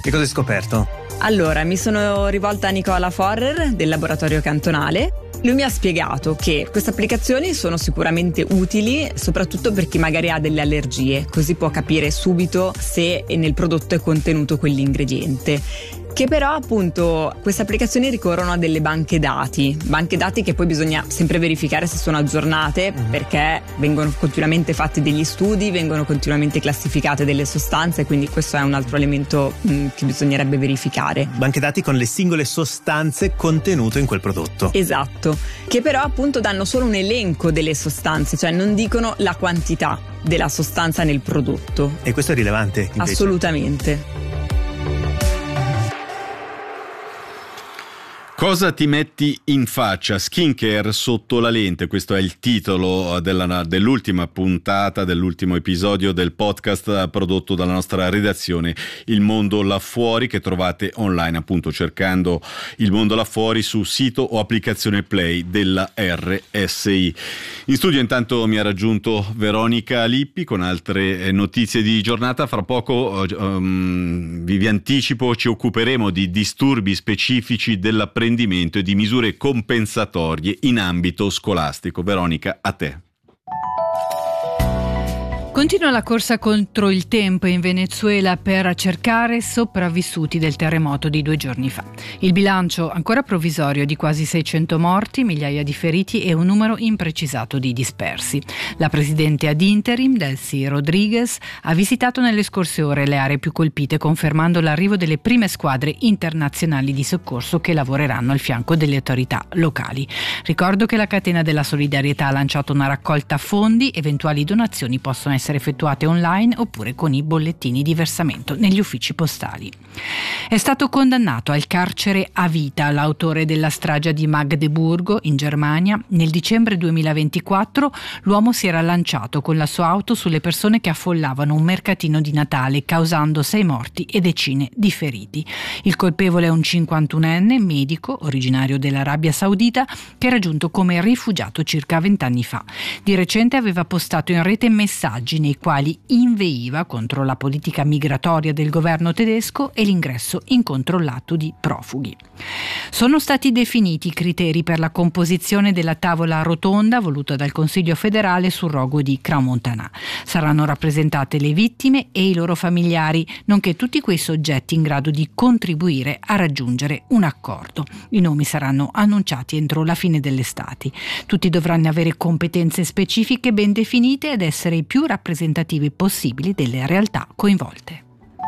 Che cosa hai scoperto? Allora, mi sono rivolta a Nicola Forrer del laboratorio cantonale. Lui mi ha spiegato che queste applicazioni sono sicuramente utili, soprattutto per chi magari ha delle allergie, così può capire subito se nel prodotto è contenuto quell'ingrediente. Che però appunto queste applicazioni ricorrono a delle banche dati che poi bisogna sempre verificare se sono aggiornate, perché vengono continuamente fatti degli studi, vengono continuamente classificate delle sostanze, quindi questo è un altro elemento che bisognerebbe verificare. Banche dati con le singole sostanze contenute in quel prodotto. Esatto, che però appunto danno solo un elenco delle sostanze, cioè non dicono la quantità della sostanza nel prodotto. E questo è rilevante invece? Assolutamente. Cosa ti metti in faccia? Skincare sotto la lente, questo è il titolo dell'ultima puntata, dell'ultimo episodio del podcast prodotto dalla nostra redazione Il Mondo Là Fuori, che trovate online appunto cercando Il Mondo Là Fuori su sito o applicazione Play della RSI. In studio intanto mi ha raggiunto Veronica Lippi con altre notizie di giornata. Fra poco vi anticipo, ci occuperemo di disturbi specifici dell'apprendimento e di misure compensatorie in ambito scolastico. Veronica, a te. Continua la corsa contro il tempo in Venezuela per cercare sopravvissuti del terremoto di 2 giorni fa. Il bilancio ancora provvisorio di quasi 600 morti, migliaia di feriti e un numero imprecisato di dispersi. La presidente ad interim, Delcy Rodriguez, ha visitato nelle scorse ore le aree più colpite, confermando l'arrivo delle prime squadre internazionali di soccorso che lavoreranno al fianco delle autorità locali. Ricordo che la Catena della Solidarietà ha lanciato una raccolta fondi, eventuali donazioni possono essere effettuate online oppure con i bollettini di versamento negli uffici postali. È stato condannato al carcere a vita l'autore della strage di Magdeburgo in Germania. Nel dicembre 2024 l'uomo si era lanciato con la sua auto sulle persone che affollavano un mercatino di Natale, causando 6 morti e decine di feriti. Il colpevole è un 51enne medico originario dell'Arabia Saudita che era giunto come rifugiato circa 20 anni fa. Di recente aveva postato in rete messaggi nei quali inveiva contro la politica migratoria del governo tedesco e l'ingresso incontrollato di profughi. Sono stati definiti i criteri per la composizione della tavola rotonda voluta dal Consiglio federale sul rogo di Crans-Montana. Saranno rappresentate le vittime e i loro familiari, nonché tutti quei soggetti in grado di contribuire a raggiungere un accordo. I nomi saranno annunciati entro la fine dell'estate. Tutti dovranno avere competenze specifiche ben definite ed essere i più rappresentativi possibili delle realtà coinvolte.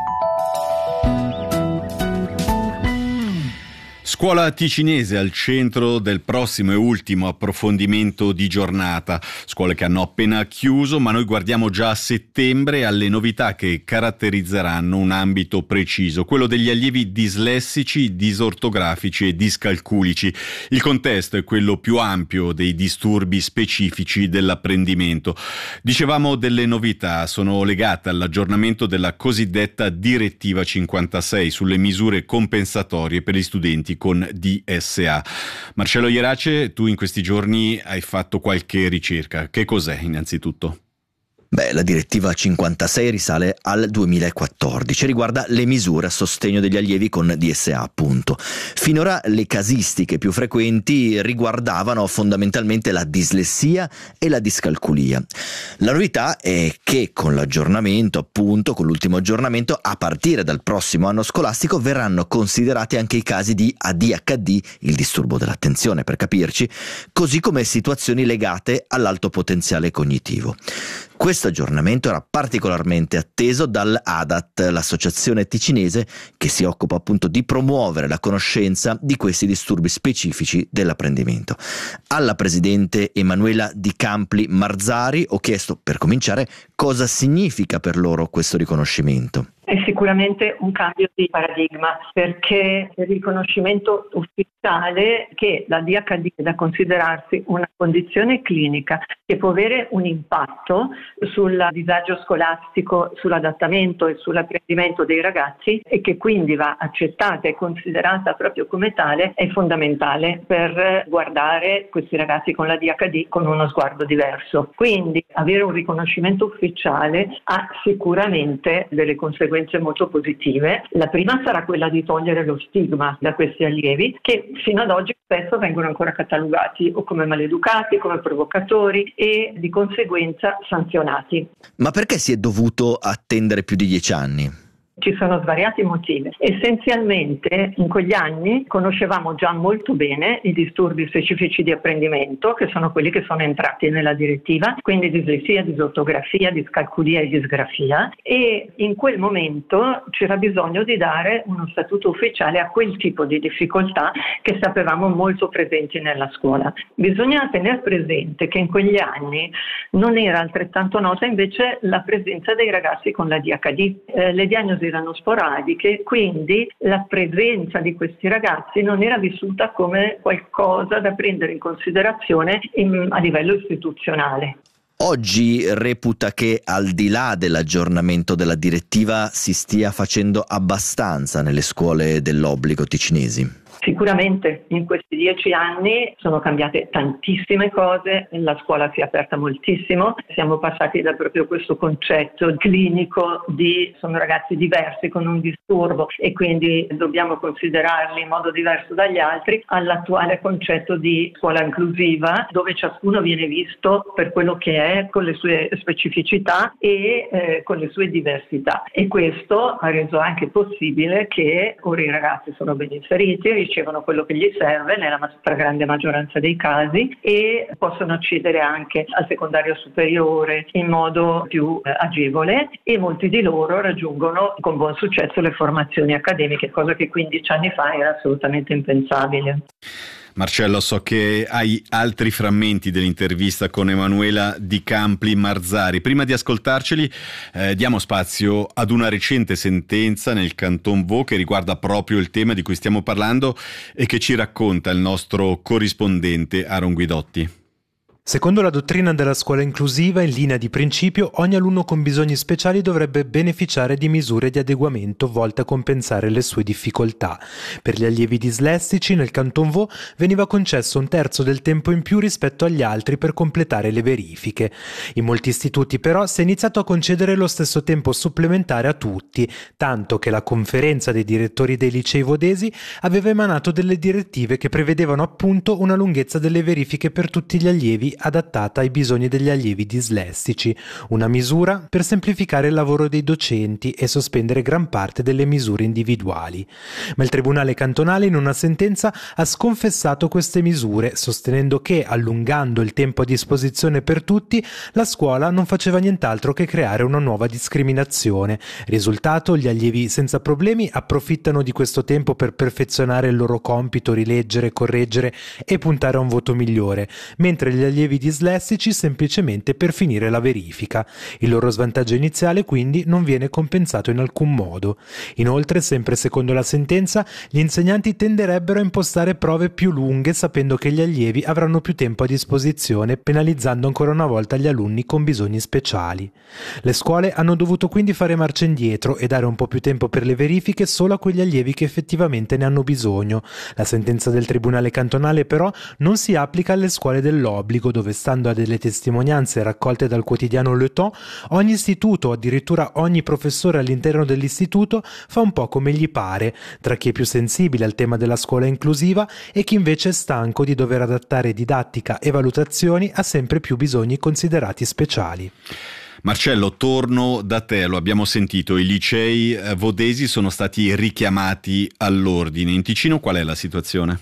Scuola ticinese al centro del prossimo e ultimo approfondimento di giornata. Scuole che hanno appena chiuso, ma noi guardiamo già a settembre alle novità che caratterizzeranno un ambito preciso, quello degli allievi dislessici, disortografici e discalculici. Il contesto è quello più ampio dei disturbi specifici dell'apprendimento. Dicevamo delle novità, sono legate all'aggiornamento della cosiddetta Direttiva 56 sulle misure compensatorie per gli studenti con DSA. Marcello Ierace, tu in questi giorni hai fatto qualche ricerca. Che cos'è innanzitutto? La direttiva 56 risale al 2014, riguarda le misure a sostegno degli allievi con DSA, appunto. Finora le casistiche più frequenti riguardavano fondamentalmente la dislessia e la discalculia. La novità è che con l'aggiornamento, appunto, con l'ultimo aggiornamento, a partire dal prossimo anno scolastico verranno considerati anche i casi di ADHD, il disturbo dell'attenzione per capirci, così come situazioni legate all'alto potenziale cognitivo. Questo aggiornamento era particolarmente atteso dall'ADAT, l'associazione ticinese che si occupa appunto di promuovere la conoscenza di questi disturbi specifici dell'apprendimento. Alla presidente Emanuela Di Campli Marzari ho chiesto, per cominciare, cosa significa per loro questo riconoscimento. È sicuramente un cambio di paradigma, perché il riconoscimento ufficiale che la DHD è da considerarsi una condizione clinica che può avere un impatto sul disagio scolastico, sull'adattamento e sull'apprendimento dei ragazzi e che quindi va accettata e considerata proprio come tale, è fondamentale per guardare questi ragazzi con la DHD con uno sguardo diverso. Quindi avere un riconoscimento ufficiale ha sicuramente delle conseguenze conseguenze molto positive. La prima sarà quella di togliere lo stigma da questi allievi che fino ad oggi spesso vengono ancora catalogati o come maleducati, come provocatori e di conseguenza sanzionati. Ma perché si è dovuto attendere più di 10 anni? Ci sono svariati motivi. Essenzialmente in quegli anni conoscevamo già molto bene i disturbi specifici di apprendimento, che sono quelli che sono entrati nella direttiva, quindi dislessia, disortografia, discalculia e disgrafia, e in quel momento c'era bisogno di dare uno statuto ufficiale a quel tipo di difficoltà che sapevamo molto presenti nella scuola. Bisogna tenere presente che in quegli anni non era altrettanto nota invece la presenza dei ragazzi con l'ADHD. Le diagnosi erano sporadiche, quindi la presenza di questi ragazzi non era vissuta come qualcosa da prendere in considerazione a livello istituzionale. Oggi reputa che al di là dell'aggiornamento della direttiva si stia facendo abbastanza nelle scuole dell'obbligo ticinesi? Sicuramente in questi 10 anni sono cambiate tantissime cose, la scuola si è aperta moltissimo, siamo passati da proprio questo concetto clinico di sono ragazzi diversi con un disturbo e quindi dobbiamo considerarli in modo diverso dagli altri, all'attuale concetto di scuola inclusiva dove ciascuno viene visto per quello che è, con le sue specificità e con le sue diversità, e questo ha reso anche possibile che ora i ragazzi sono ben inseriti, ricevono quello che gli serve nella stragrande maggioranza dei casi e possono accedere anche al secondario superiore in modo più agevole, e molti di loro raggiungono con buon successo le formazioni accademiche, cosa che 15 anni fa era assolutamente impensabile. Marcello, so che hai altri frammenti dell'intervista con Emanuela Di Campli Marzari. Prima di ascoltarceli diamo spazio ad una recente sentenza nel Canton Vaud che riguarda proprio il tema di cui stiamo parlando e che ci racconta il nostro corrispondente Aaron Guidotti. Secondo la dottrina della scuola inclusiva, in linea di principio, ogni alunno con bisogni speciali dovrebbe beneficiare di misure di adeguamento volte a compensare le sue difficoltà. Per gli allievi dislessici, nel Canton Vaud veniva concesso 1/3 del tempo in più rispetto agli altri per completare le verifiche. In molti istituti, però, si è iniziato a concedere lo stesso tempo supplementare a tutti, tanto che la conferenza dei direttori dei licei vodesi aveva emanato delle direttive che prevedevano appunto una lunghezza delle verifiche per tutti gli allievi adattata ai bisogni degli allievi dislessici, una misura per semplificare il lavoro dei docenti e sospendere gran parte delle misure individuali. Ma il Tribunale cantonale in una sentenza ha sconfessato queste misure, sostenendo che, allungando il tempo a disposizione per tutti, la scuola non faceva nient'altro che creare una nuova discriminazione. Risultato, gli allievi senza problemi approfittano di questo tempo per perfezionare il loro compito, rileggere, correggere e puntare a un voto migliore, mentre gli allievi dislessici semplicemente per finire la verifica. Il loro svantaggio iniziale quindi non viene compensato in alcun modo. Inoltre, sempre secondo la sentenza, gli insegnanti tenderebbero a impostare prove più lunghe sapendo che gli allievi avranno più tempo a disposizione, penalizzando ancora una volta gli alunni con bisogni speciali. Le scuole hanno dovuto quindi fare marcia indietro e dare un po' più tempo per le verifiche solo a quegli allievi che effettivamente ne hanno bisogno. La sentenza del Tribunale cantonale però non si applica alle scuole dell'obbligo, dove, stando a delle testimonianze raccolte dal quotidiano Le Temps, ogni istituto o addirittura ogni professore all'interno dell'istituto fa un po' come gli pare, tra chi è più sensibile al tema della scuola inclusiva e chi invece è stanco di dover adattare didattica e valutazioni a sempre più bisogni considerati speciali. Marcello, torno da te, lo abbiamo sentito, i licei vodesi sono stati richiamati all'ordine. In Ticino qual è la situazione?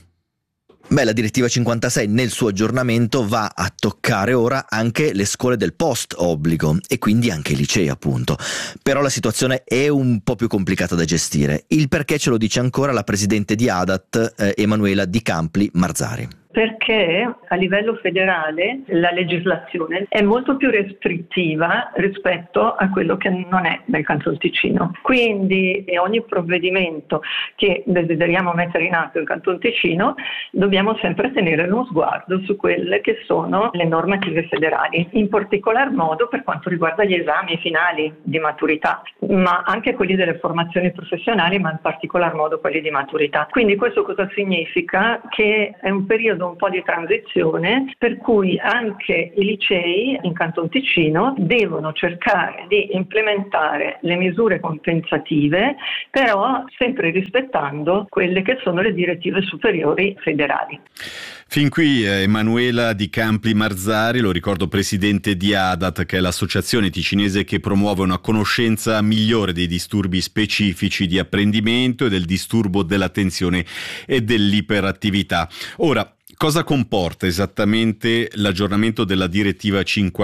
La direttiva 56 nel suo aggiornamento va a toccare ora anche le scuole del post-obbligo e quindi anche i licei, appunto. Però la situazione è un po' più complicata da gestire. Il perché ce lo dice ancora la presidente di ADAT, Emanuela Di Campli Marzari. Perché a livello federale la legislazione è molto più restrittiva rispetto a quello che non è nel Canton Ticino. Quindi ogni provvedimento che desideriamo mettere in atto nel Canton Ticino dobbiamo sempre tenere uno sguardo su quelle che sono le normative federali, in particolar modo per quanto riguarda gli esami finali di maturità, ma anche quelli delle formazioni professionali, ma in particolar modo quelli di maturità. Quindi questo cosa significa? Che è un periodo un po' di transizione, per cui anche i licei in Canton Ticino devono cercare di implementare le misure compensative, però sempre rispettando quelle che sono le direttive superiori federali. Fin qui Emanuela Di Campi Marzari, lo ricordo presidente di ADAT, che è l'associazione ticinese che promuove una conoscenza migliore dei disturbi specifici di apprendimento e del disturbo dell'attenzione e dell'iperattività. Ora, cosa comporta esattamente l'aggiornamento della direttiva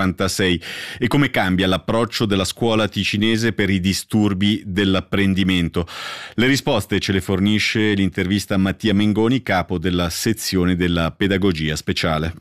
56 e come cambia l'approccio della scuola ticinese per i disturbi dell'apprendimento? Le risposte ce le fornisce l'intervista a Mattia Mengoni, capo della sezione della pedagogia speciale.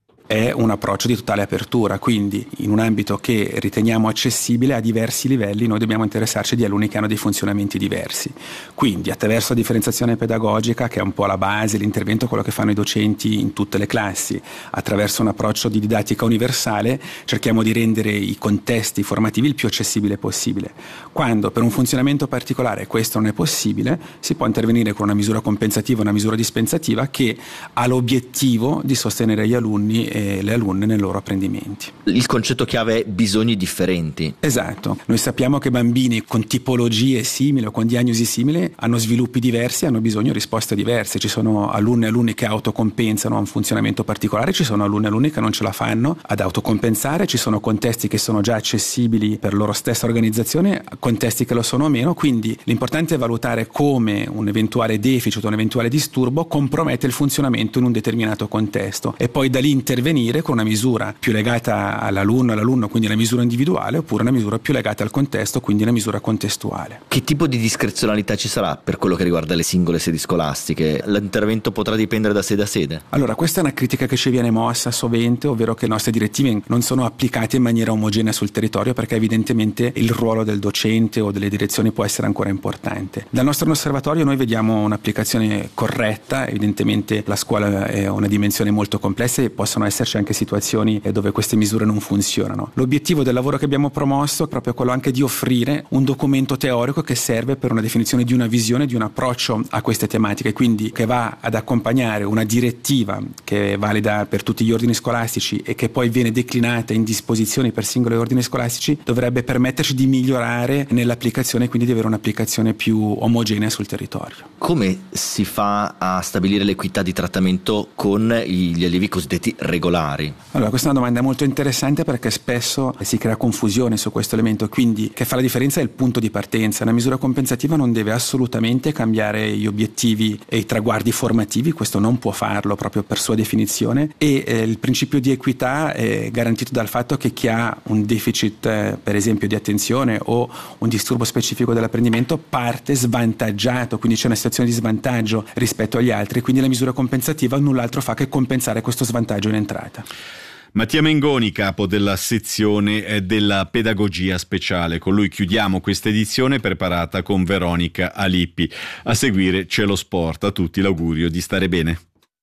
È un approccio di totale apertura, quindi in un ambito che riteniamo accessibile a diversi livelli noi dobbiamo interessarci di alunni che hanno dei funzionamenti diversi. Quindi attraverso la differenziazione pedagogica, che è un po' la base, l'intervento, quello che fanno i docenti in tutte le classi, attraverso un approccio di didattica universale cerchiamo di rendere i contesti formativi il più accessibile possibile. Quando per un funzionamento particolare questo non è possibile, si può intervenire con una misura compensativa, una misura dispensativa che ha l'obiettivo di sostenere gli alunni e le alunne nei loro apprendimenti. Il concetto chiave è bisogni differenti. Esatto. Noi sappiamo che bambini con tipologie simili o con diagnosi simili hanno sviluppi diversi, hanno bisogno di risposte diverse. Ci sono alunni e alunni che autocompensano a un funzionamento particolare, ci sono alunni e alunni che non ce la fanno ad autocompensare, ci sono contesti che sono già accessibili per loro stessa organizzazione, contesti che lo sono meno, quindi l'importante è valutare come un eventuale deficit o un eventuale disturbo compromette il funzionamento in un determinato contesto e poi da lì intervenire con una misura più legata all'alunno, quindi una misura individuale, oppure una misura più legata al contesto, quindi una misura contestuale. Che tipo di discrezionalità ci sarà per quello che riguarda le singole sedi scolastiche? L'intervento potrà dipendere da sede a sede? Allora, questa è una critica che ci viene mossa sovente, ovvero che le nostre direttive non sono applicate in maniera omogenea sul territorio, perché evidentemente il ruolo del docente o delle direzioni può essere ancora importante. Dal nostro osservatorio noi vediamo un'applicazione corretta, evidentemente la scuola è una dimensione molto complessa e possono esserci anche situazioni dove queste misure non funzionano. L'obiettivo del lavoro che abbiamo promosso è proprio quello anche di offrire un documento teorico che serve per una definizione di una visione, di un approccio a queste tematiche, quindi che va ad accompagnare una direttiva che è valida per tutti gli ordini scolastici e che poi viene declinata in disposizioni per singoli ordini scolastici, dovrebbe permetterci di migliorare nell'applicazione e quindi di avere un'applicazione più omogenea sul territorio. Come si fa a stabilire l'equità di trattamento con gli allievi cosiddetti regolari? Allora, questa è una domanda molto interessante perché spesso si crea confusione su questo elemento, quindi che fa la differenza è il punto di partenza. Una misura compensativa non deve assolutamente cambiare gli obiettivi e i traguardi formativi, questo non può farlo proprio per sua definizione, e il principio di equità è garantito dal fatto che chi ha un deficit per esempio di attenzione o un disturbo specifico dell'apprendimento parte svantaggiato, quindi c'è una situazione di svantaggio rispetto agli altri, quindi la misura compensativa null'altro fa che compensare questo svantaggio in entrata. Mattia Mengoni, capo della sezione della pedagogia speciale. Con lui chiudiamo questa edizione preparata con Veronica Alippi. A seguire c'è lo sport. A tutti l'augurio di stare bene.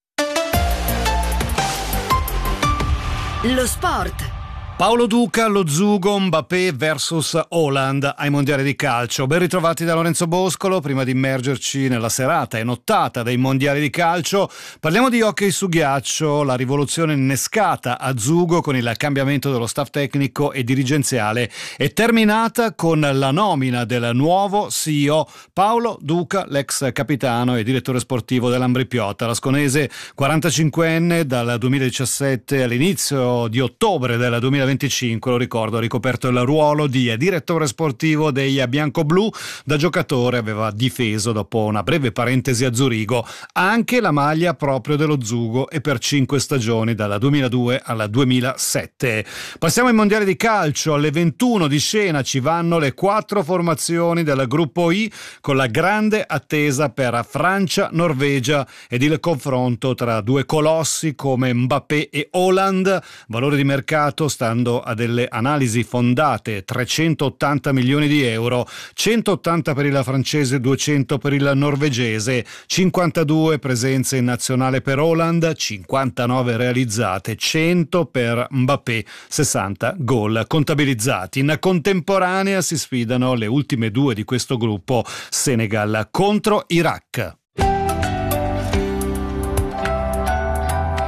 Lo sport. Paolo Duca, lo Zugo, Mbappé versus Haaland ai mondiali di calcio. Ben ritrovati da Lorenzo Boscolo. Prima di immergerci nella serata e nottata dei mondiali di calcio, parliamo di hockey su ghiaccio, la rivoluzione innescata a Zugo con il cambiamento dello staff tecnico e dirigenziale è terminata con la nomina del nuovo CEO Paolo Duca, l'ex capitano e direttore sportivo dell'Ambri Piotta. L'asconese 45enne dal 2017 all'inizio di ottobre del 2025, lo ricordo, ha ricoperto il ruolo di direttore sportivo dei biancoblù. Da giocatore aveva difeso, dopo una breve parentesi a Zurigo, anche la maglia proprio dello Zugo e per 5 stagioni dal 2002 al 2007. Passiamo ai mondiali di calcio. Alle 21 di scena ci vanno le 4 formazioni del gruppo I, con la grande attesa per Francia, Norvegia ed il confronto tra due colossi come Mbappé e Haaland. Valore di mercato stando a delle analisi fondate: 380 milioni di euro, 180 per il francese, 200 per il norvegese, 52 presenze in nazionale per Haaland, 59 realizzate, 100 per Mbappé, 60 gol contabilizzati. In contemporanea si sfidano le ultime due di questo gruppo, Senegal contro Iraq.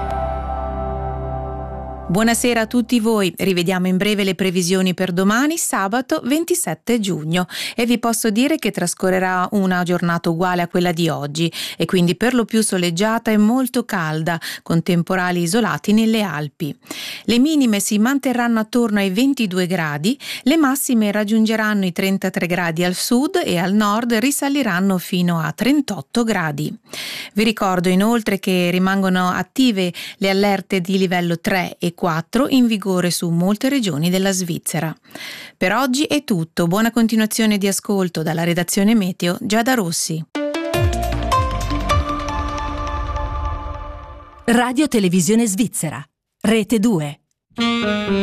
Buonasera a tutti voi, rivediamo in breve le previsioni per domani, sabato 27 giugno, e vi posso dire che trascorrerà una giornata uguale a quella di oggi e quindi per lo più soleggiata e molto calda, con temporali isolati nelle Alpi. Le minime si manterranno attorno ai 22 gradi, le massime raggiungeranno i 33 gradi al sud e al nord risaliranno fino a 38 gradi. Vi ricordo inoltre che rimangono attive le allerte di livello 3 e 4 in vigore su molte regioni della Svizzera. Per oggi è tutto, buona continuazione di ascolto dalla redazione Meteo Giada Rossi. Radio Televisione Svizzera, Rete 2.